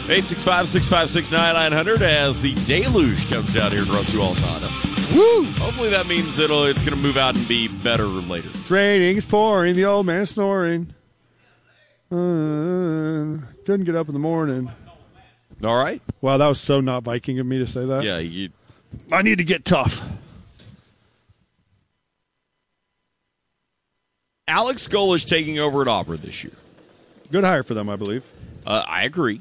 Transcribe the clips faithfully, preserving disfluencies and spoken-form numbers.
eight six five, six five six, nine nine hundred as the deluge comes down here in Russell Alsana. Woo! Hopefully that means it'll it's going to move out and be better later. Raining is pouring, the old man is snoring. Uh, couldn't get up in the morning. All right. Wow, that was so not Viking of me to say that. Yeah, you. I need to get tough. Alex Golesh taking over at Auburn this year. Good hire for them, I believe. Uh, I agree.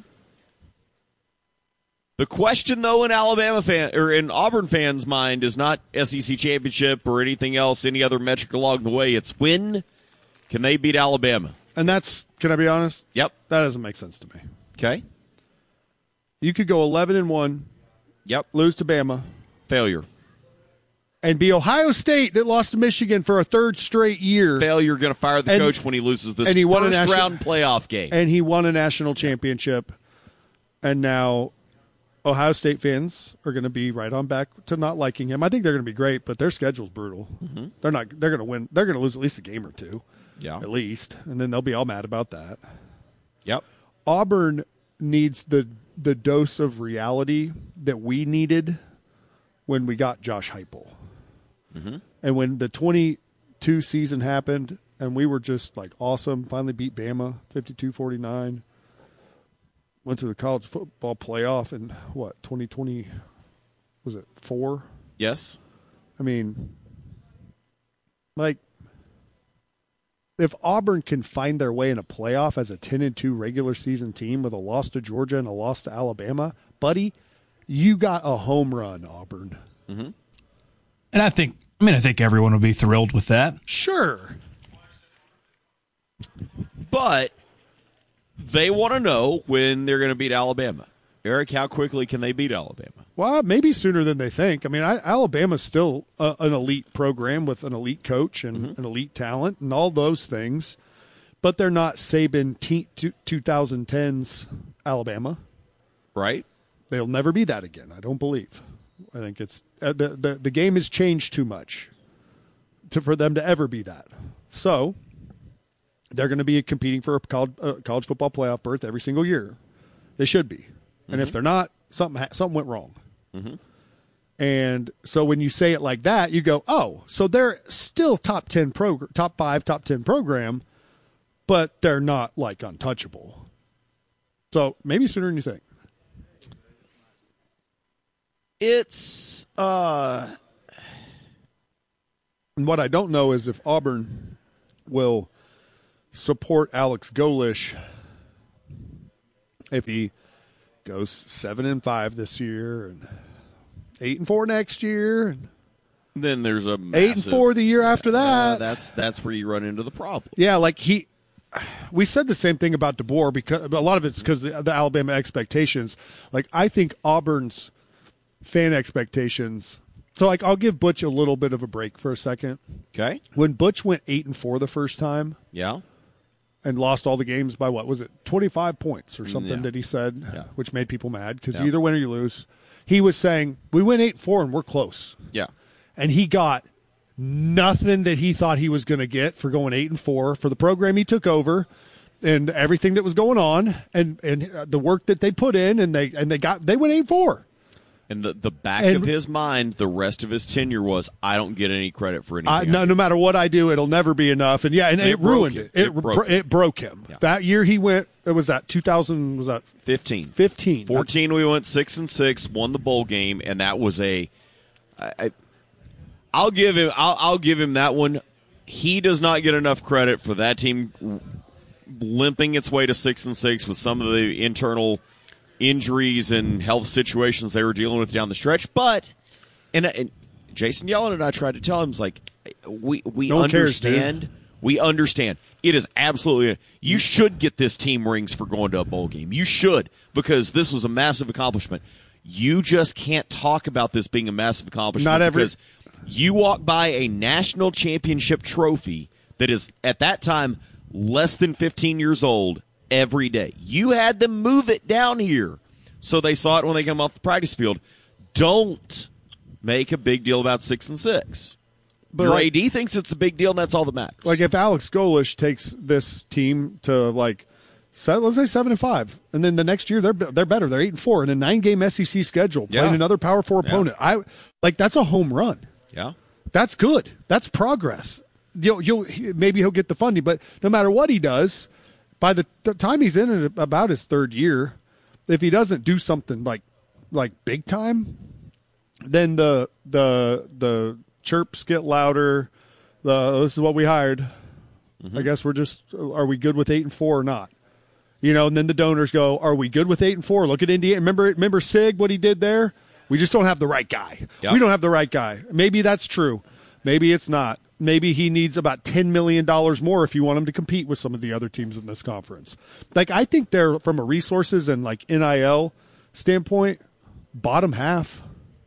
The question, though, in Alabama fan or in Auburn fans' mind is not S E C championship or anything else, any other metric along the way. It's when can they beat Alabama? And that's, can I be honest? Yep. That doesn't make sense to me. Okay. You could go eleven and one. Yep. Lose to Bama. Failure. And be Ohio State that lost to Michigan for a third straight year. Failure, going to fire the and, coach when he loses this and he won first a national, round playoff game. And he won a national championship. And now Ohio State fans are going to be right on back to not liking him. I think they're going to be great, but their schedule's brutal. Mm-hmm. They're not. They're going to win. They're going to lose at least a game or two. Yeah. At least, and then they'll be all mad about that. Yep. Auburn needs the the dose of reality that we needed when we got Josh Heupel. Mm-hmm. And when the twenty-two season happened and we were just like awesome, finally beat Bama fifty-two forty-nine, went to the college football playoff in what, twenty twenty, was it four? Yes. I mean, like, if Auburn can find their way in a playoff as a ten and two regular season team with a loss to Georgia and a loss to Alabama, buddy, you got a home run, Auburn. Mm-hmm. And I think, I mean, I think everyone would be thrilled with that. Sure. But they want to know when they're going to beat Alabama. Eric, how quickly can they beat Alabama? Well, maybe sooner than they think. I mean, I, Alabama's still a, an elite program with an elite coach and mm-hmm. an elite talent and all those things, but they're not Saban te- twenty tens Alabama. Right. They'll never be that again, I don't believe. I think it's uh, the, the the game has changed too much to for them to ever be that. So they're going to be competing for a college, uh, college football playoff berth every single year. They should be. And mm-hmm. if they're not, something ha- something went wrong. Mm-hmm. And so when you say it like that, you go, oh, so they're still top ten, prog- top five, top ten program, but they're not, like, untouchable. So maybe sooner than you think. It's, uh... And what I don't know is if Auburn will support Alex Golesh if he goes seven and five this year and eight and four next year, and then there's a massive, eight and four the year after that. Uh, that's that's where you run into the problem. Yeah, like he, we said the same thing about DeBoer because a lot of it's because the, the Alabama expectations. Like I think Auburn's fan expectations. So like I'll give Butch a little bit of a break for a second. Okay, when Butch went eight and four the first time, yeah. and lost all the games by, what was it, twenty-five points or something yeah. that he said, yeah. which made people mad because yeah. you either win or you lose. He was saying, we went eight and four and we're close. Yeah. And he got nothing that he thought he was going to get for going eight and four for the program he took over and everything that was going on and, and the work that they put in, and they and they got they went eight and four. And the, the back and, of his mind, the rest of his tenure was, I don't get any credit for anything. I, no, no matter what I do, it'll never be enough. And yeah, and, and it, it ruined it. It, it, broke, bro- it broke him. Yeah. That year he went, it was that two thousand, was that? fifteen. fifteen. fourteen, we went six and six, won the bowl game, and that was a, I, I, I'll give him, I'll, I'll give him that one. He does not get enough credit for that team limping its way to six and six with some of the internal injuries and health situations they were dealing with down the stretch. But, and, and Jason Yellen and I tried to tell him, it's like, we we no understand. Cares, we understand. It is absolutely, you should get this team rings for going to a bowl game. You should, because this was a massive accomplishment. You just can't talk about this being a massive accomplishment. Not every. Because you walk by a national championship trophy that is, at that time, less than fifteen years old, every day. You had them move it down here so they saw it when they come off the practice field. Don't make a big deal about six and six. But Your like, A D thinks it's a big deal, and that's all that matters. Like if Alex Golesh takes this team to like So let's say seven and five, and then the next year they're they're better. They're eight and four in a nine game S E C schedule, playing Yeah. another Power Four Yeah. opponent. I like that's a home run. Yeah. That's good. That's progress. You'll, you'll maybe he'll get the funding, but no matter what he does, by the, the time he's in it about his third year, if he doesn't do something like like big time, then the the the chirps get louder. The this is what we hired. Mm-hmm. I guess we're just are we good with eight and four or not? You know, and then the donors go, are we good with eight and four? Look at Indiana. Remember, remember Sig, what he did there? We just don't have the right guy. Yep. We don't have the right guy. Maybe that's true. Maybe it's not. Maybe he needs about ten million dollars more if you want him to compete with some of the other teams in this conference. Like, I think they're, from a resources and, like, N I L standpoint, bottom half.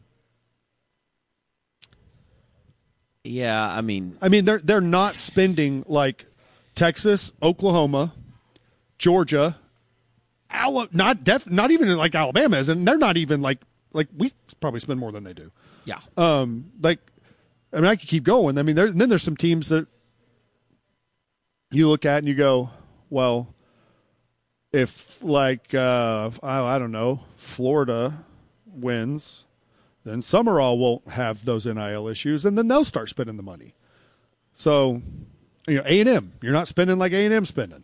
Yeah, I mean. I mean, they're they're not spending like Texas, Oklahoma, Georgia, Ala- not def- not even like Alabama is, and they're not even like like we probably spend more than they do. Yeah. Um, like, I mean, I could keep going. I mean, there, then there's some teams that you look at and you go, well, if like uh, I, I don't know, Florida wins, then Summerall won't have those N I L issues, and then they'll start spending the money. So, you know, A and M, you're not spending like A and M spending.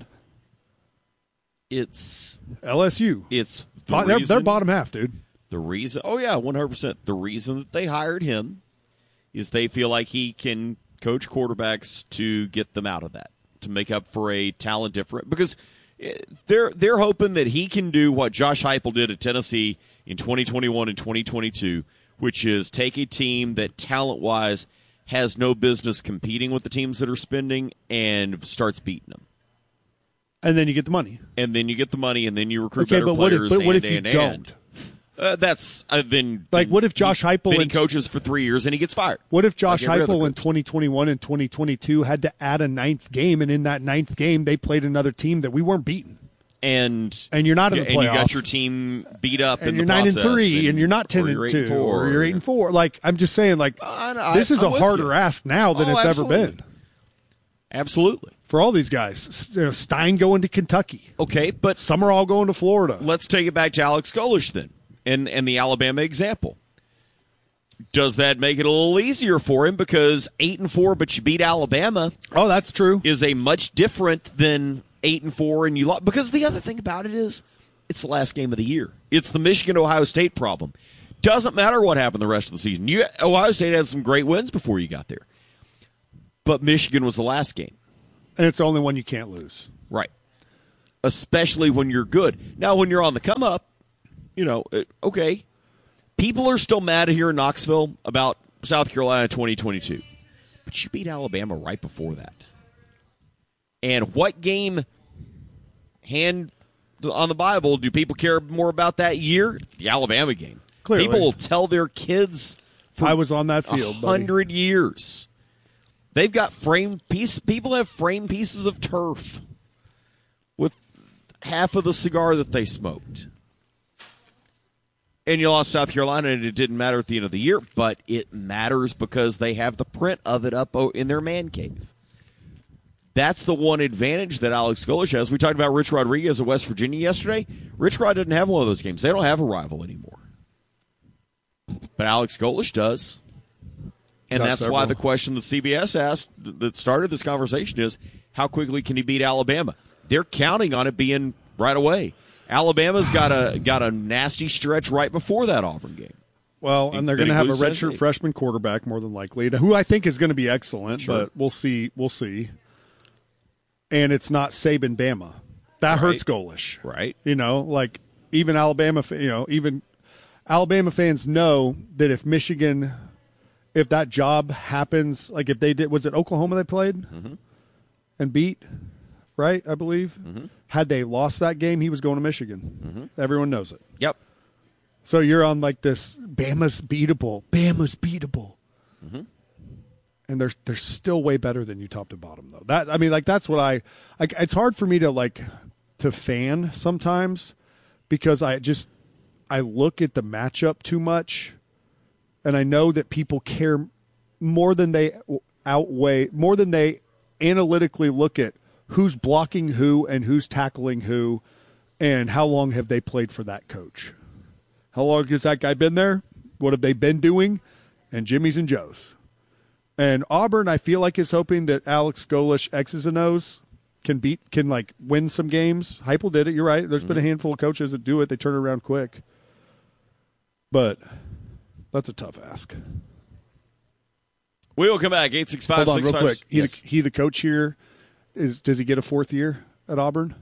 It's L S U, it's the Bo- they're, reason, they're bottom half, dude. The reason, oh yeah, one hundred percent. The reason that they hired him is they feel like he can coach quarterbacks to get them out of that, to make up for a talent difference. Because they're they're hoping that he can do what Josh Heupel did at Tennessee in twenty twenty-one and twenty twenty-two, which is take a team that talent-wise has no business competing with the teams that are spending and starts beating them. And then you get the money. And then you get the money, and then you recruit Okay, better but what if, players. but what and, if you and, don't? and. Uh, that's uh, then. Like, then what if Josh he, Heupel Then he and- coaches for three years and he gets fired? What if Josh Like every other Heupel in coach. twenty twenty-one and twenty twenty-two had to add a ninth game, and in that ninth game they played another team that we weren't beating? And And you're not in the and you playoff. got your team beat up And in you're the nine and process, three, and, you're not ten or and you're eight two, four, or you're eight and four. Like, I'm just saying, like, I- I- this is I'm a with harder you. ask now than Oh, it's absolutely. ever been Absolutely. for all these guys. S- you know, Stein going to Kentucky, Okay, but some are all going to Florida. let's take it back to Alex Golish then, and and the Alabama example. Does that make it a little easier for him because eight and four, but you beat Alabama? Oh, that's true. Is a much different than eight and four, and you lost. Because the other thing about it is, it's the last game of the year. It's the Michigan Ohio State problem. Doesn't matter what happened the rest of the season. You Ohio State had some great wins before you got there, but Michigan was the last game, And it's the only one you can't lose. right? Especially when you're good. Now, when you're on the come up, you know, it, okay, people are still mad here in Knoxville about South Carolina twenty twenty-two, but you beat Alabama right before that. And what game, hand on the Bible, do people care more about that year? The Alabama game. Clearly. People will tell their kids for I was on that field, a buddy. hundred years. They've got frame piece. People have frame pieces of turf with half of the cigar that they smoked. And you lost South Carolina, and it didn't matter at the end of the year, but it matters because they have the print of it up in their man cave. That's the one advantage that Alex Golish has. We talked about Rich Rodriguez of West Virginia yesterday. Rich Rod didn't have one of those games. They don't have a rival anymore. But Alex Golish does. And Got that's several. why the question that C B S asked that started this conversation is, how quickly can he beat Alabama? They're counting on it being right away. Alabama's got a got a nasty stretch right before that Auburn game. Well, and they're Did going to he have a lose that redshirt game? freshman quarterback more than likely, who I think is going to be excellent, Sure. but we'll see. We'll see. And it's not Saban Bama. That Right. hurts Golish. Right. You know, like even Alabama, fa- you know, even Alabama fans know that if Michigan, if that job happens, like if they did, was it Oklahoma they played Mm-hmm. and beat, right? I believe. Mm-hmm. Had they lost that game, he was going to Michigan. Mm-hmm. Everyone knows it. Yep. So you're on like this Bama's beatable, Bama's beatable, Mm-hmm. and they're they're still way better than you top to bottom though. That I mean, like that's what I. Like, it's hard for me to like to fan sometimes because I just I look at the matchup too much, and I know that people care more than they outweigh more than they analytically look at who's blocking who and who's tackling who, and how long have they played for that coach? How long has that guy been there? What have they been doing? And Jimmy's and Joe's. And Auburn, I feel like, is hoping that Alex Golesh X's and O's can beat, can like win some games. Heupel did it. You're right. There's mm-hmm. been a handful of coaches that do it. They turn it around quick. But that's a tough ask. We will come back. eight six five, Hold on, six real five, quick. He, yes. the, he the coach here. Is does he get a fourth year at Auburn?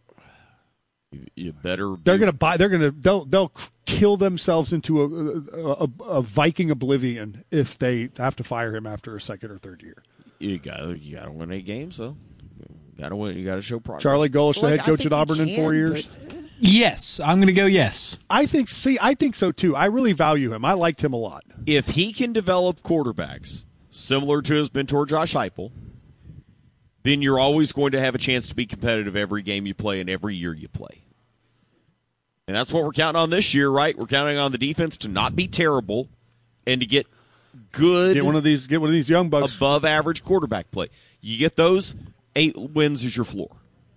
You, you better. Be. They're going to buy. They're going to. They'll. They'll kill themselves into a, a, a Viking oblivion if they have to fire him after a second or third year. You got. You got to win eight games, though. You got to win. You got to show progress. Charlie Golesh, well, the head coach at Auburn can, in four years. But... Yes, I'm going to go yes. I think. See, I think so too. I really value him. I liked him a lot. If he can develop quarterbacks similar to his mentor Josh Heupel, then you're always going to have a chance to be competitive every game you play and every year you play. And that's what we're counting on this year, right? We're counting on the defense to not be terrible and to get good, get one of these, get one of these young bucks, above average quarterback play. You get those, eight wins is your floor.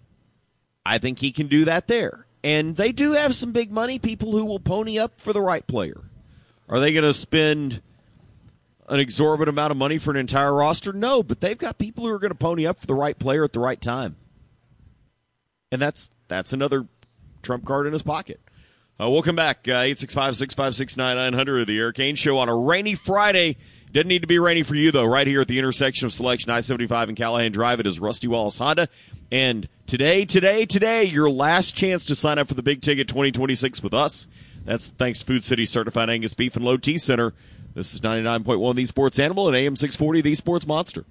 I think he can do that there. And they do have some big money people who will pony up for the right player. Are they going to spend an exorbitant amount of money for an entire roster? No, but they've got people who are going to pony up for the right player at the right time. And that's that's another trump card in his pocket. Uh, we'll come back. Uh, eight six five, six five six, nine nine hundred of the Eric Kane Show on a rainy Friday. Doesn't need to be rainy for you, though. Right here at the intersection of Selection I seventy-five and Callahan Drive, it is Rusty Wallace Honda. And today, today, today, your last chance to sign up for the Big Ticket twenty twenty-six with us. That's thanks to Food City Certified Angus Beef and Low T Center. This is ninety-nine point one The Sports Animal and A M six forty The Sports Monster.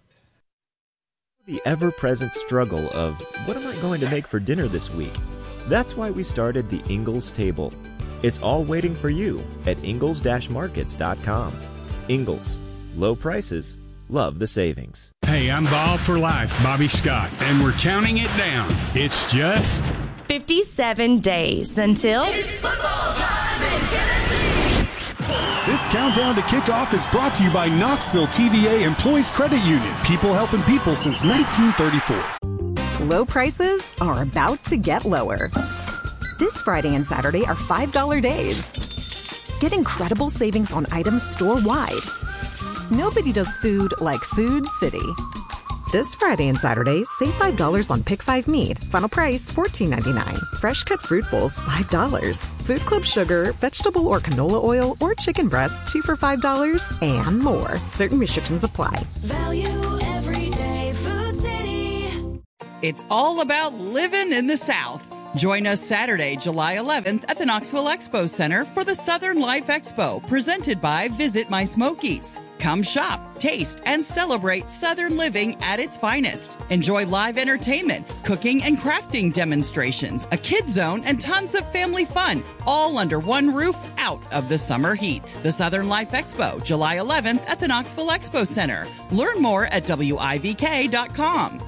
The ever-present struggle of, what am I going to make for dinner this week? That's why we started the Ingles Table. It's all waiting for you at ingles dash markets dot com. Ingles. Low prices. Love the savings. Hey, I'm Ball for Life, Bobby Scott, and we're counting it down. It's just fifty-seven days until it's football time in Tennessee. This countdown to kickoff is brought to you by Knoxville T V A Employees Credit Union. People helping people since nineteen thirty-four. Low prices are about to get lower. This Friday and Saturday are five dollar days. Get incredible savings on items store-wide. Nobody does food like Food City. This Friday and Saturday, save five dollars on Pick five meat. Final price fourteen ninety-nine. Fresh cut fruit bowls, five dollars. Food Club sugar, vegetable or canola oil, or chicken breast, two for five dollars, and more. Certain restrictions apply. Value every day, Food City. It's all about living in the South. Join us Saturday, July eleventh at the Knoxville Expo Center for the Southern Life Expo, presented by Visit My Smokies. Come shop, taste, and celebrate Southern living at its finest. Enjoy live entertainment, cooking and crafting demonstrations, a kid zone, and tons of family fun, all under one roof out of the summer heat. The Southern Life Expo, July eleventh at the Knoxville Expo Center. Learn more at W I V K dot com.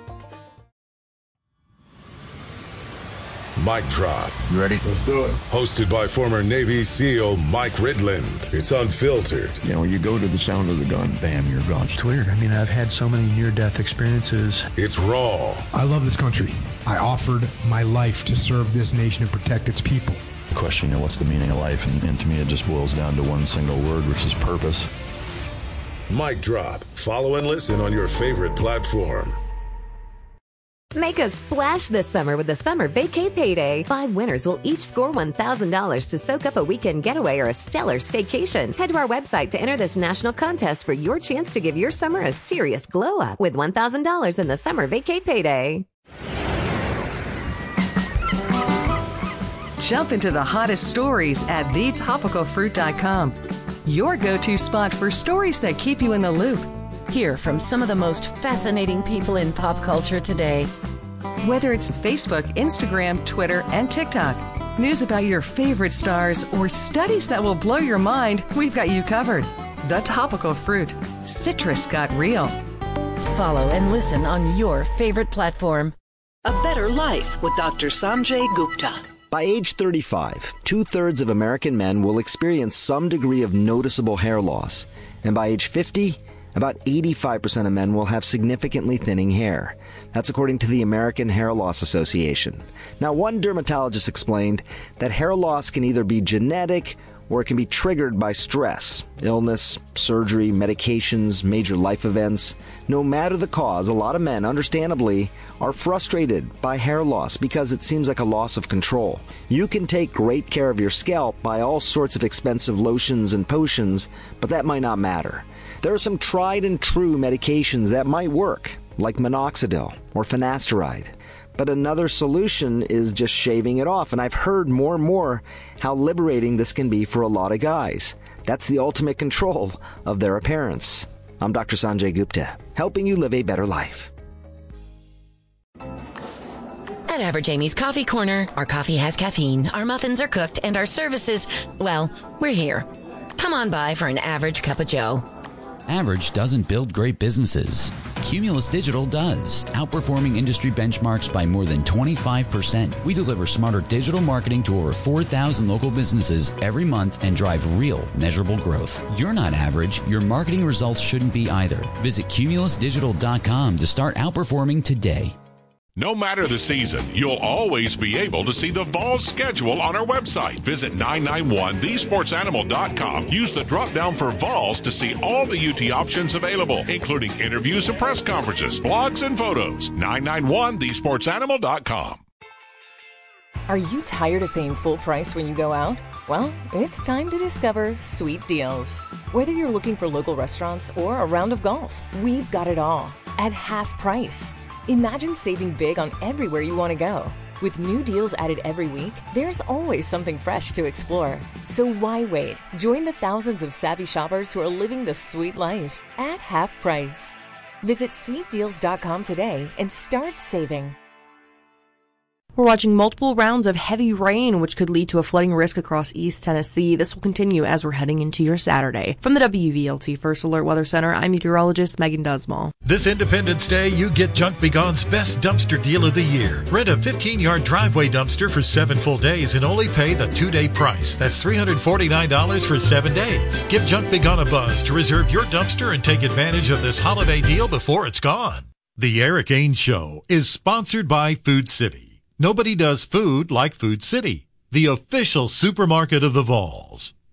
Mic Drop. You ready? Let's do it. Hosted by former Navy SEAL Mike Ridland. It's unfiltered. You know, you go to the sound of the gun, bam, you're gone. It's weird. I mean, I've had so many near-death experiences. It's raw. I love this country. I offered my life to serve this nation and protect its people. The question, you know, what's the meaning of life? And, and to me, it just boils down to one single word, which is purpose. Mic Drop. Follow and listen on your favorite platform. Make a splash this summer with the Summer Vacay Payday. Five winners will each score one thousand dollars to soak up a weekend getaway or a stellar staycation. Head to our website to enter this national contest for your chance to give your summer a serious glow up with one thousand dollars in the Summer Vacay Payday. Jump into the hottest stories at the topical fruit dot com. Your go-to spot for stories that keep you in the loop. Hear from some of the most fascinating people in pop culture today. Whether it's Facebook, Instagram, Twitter, and TikTok, news about your favorite stars, or studies that will blow your mind, we've got you covered. The Topical Fruit. Citrus got real. Follow and listen on your favorite platform. A Better Life with Doctor Sanjay Gupta. By age thirty-five, two-thirds of American men will experience some degree of noticeable hair loss. And by age fifty, About eighty-five percent of men will have significantly thinning hair. That's according to the American Hair Loss Association. Now, one dermatologist explained that hair loss can either be genetic or it can be triggered by stress, illness, surgery, medications, major life events. No matter the cause, a lot of men, understandably, are frustrated by hair loss because it seems like a loss of control. You can take great care of your scalp by all sorts of expensive lotions and potions, but that might not matter. There are some tried and true medications that might work, like minoxidil or finasteride. But another solution is just shaving it off, and I've heard more and more how liberating this can be for a lot of guys. That's the ultimate control of their appearance. I'm Doctor Sanjay Gupta, helping you live a better life. At Average Amy's Coffee Corner, our coffee has caffeine, our muffins are cooked, and our services, well, we're here. Come on by for an average cup of joe. Average doesn't build great businesses. Cumulus Digital does, outperforming industry benchmarks by more than twenty-five percent. We deliver smarter digital marketing to over four thousand local businesses every month and drive real, measurable growth. You're not average. Your marketing results shouldn't be either. Visit cumulus digital dot com to start outperforming today. No matter the season, you'll always be able to see the Vols schedule on our website. Visit nine nine one the sports animal dot com. Use the drop-down for Vols to see all the U T options available, including interviews and press conferences, blogs, and photos. nine nine one the sports animal dot com. Are you tired of paying full price when you go out? Well, it's time to discover Sweet Deals. Whether you're looking for local restaurants or a round of golf, we've got it all at half price. Imagine saving big on everywhere you want to go. With new deals added every week, there's always something fresh to explore. So why wait? Join the thousands of savvy shoppers who are living the sweet life at half price. Visit sweet deals dot com today and start saving. We're watching multiple rounds of heavy rain, which could lead to a flooding risk across East Tennessee. This will continue as we're heading into your Saturday. From the W V L T First Alert Weather Center, I'm meteorologist Megan Dusmall. This Independence Day, you get Junk Be Gone's best dumpster deal of the year. Rent a fifteen-yard driveway dumpster for seven full days and only pay the two-day price. That's three hundred forty-nine dollars for seven days. Give Junk Be Gone a buzz to reserve your dumpster and take advantage of this holiday deal before it's gone. The Eric Ains Show is sponsored by Food City. Nobody does food like Food City, the official supermarket of the Vols.